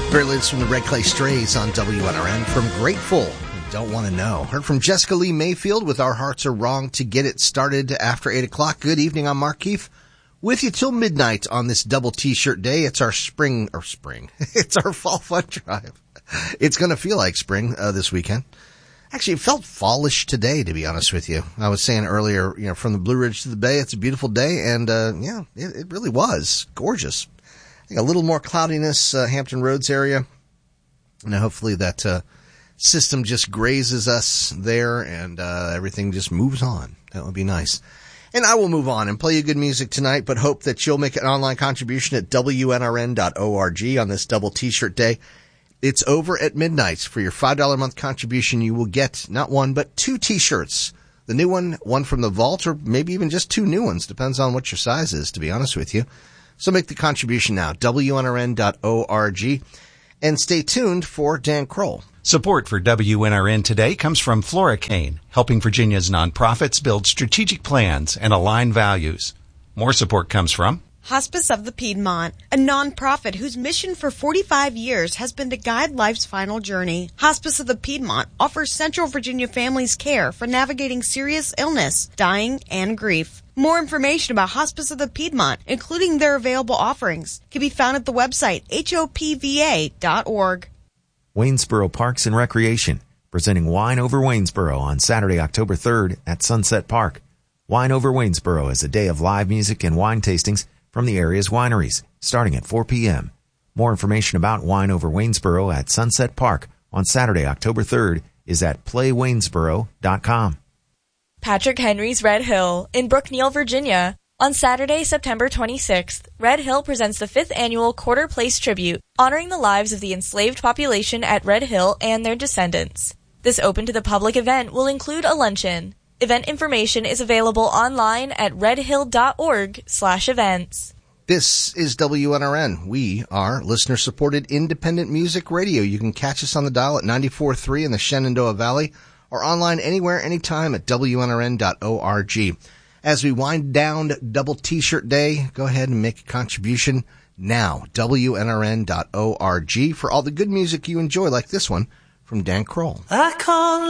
Very latest from the Red Clay Strays on WNRN. From Grateful, Don't Want to Know. Heard from Jessica Lee Mayfield with Our Hearts Are Wrong to get it started after 8 o'clock. Good evening, I'm Mark Keefe. With you till midnight on this double T-shirt day. It's our it's our fall fun drive. It's going to feel like spring this weekend. Actually, it felt fallish today, to be honest with you. I was saying earlier, from the Blue Ridge to the Bay, it's a beautiful day, and it really was gorgeous. A little more cloudiness, Hampton Roads area. Now, hopefully that system just grazes us there and everything just moves on. That would be nice. And I will move on and play you good music tonight, but hope that you'll make an online contribution at WNRN.org on this double T-shirt day. It's over at midnight. For your $5 a month contribution, you will get not one, but 2 T-shirts. The new one from the vault, or maybe even just 2 new ones. Depends on what your size is, to be honest with you. So make the contribution now, WNRN.org, and stay tuned for Dan Kroll. Support for WNRN today comes from Floricane, helping Virginia's nonprofits build strategic plans and align values. More support comes from Hospice of the Piedmont, a nonprofit whose mission for 45 years has been to guide life's final journey. Hospice of the Piedmont offers Central Virginia families care for navigating serious illness, dying, and grief. More information about Hospice of the Piedmont, including their available offerings, can be found at the website hopva.org. Waynesboro Parks and Recreation, presenting Wine Over Waynesboro on Saturday, October 3rd at Sunset Park. Wine Over Waynesboro is a day of live music and wine tastings from the area's wineries, starting at 4 p.m. More information about Wine Over Waynesboro at Sunset Park on Saturday, October 3rd is at playwaynesboro.com. Patrick Henry's Red Hill in Brookneal, Virginia. On Saturday, September 26th, Red Hill presents the 5th annual Quarter Place Tribute, honoring the lives of the enslaved population at Red Hill and their descendants. This open-to-the-public event will include a luncheon. Event information is available online at redhill.org/events. This is WNRN. We are listener-supported independent music radio. You can catch us on the dial at 94.3 in the Shenandoah Valley or online anywhere, anytime at WNRN.org. As we wind down double T-shirt day, go ahead and make a contribution now. WNRN.org for all the good music you enjoy, like this one from Dan Kroll. I call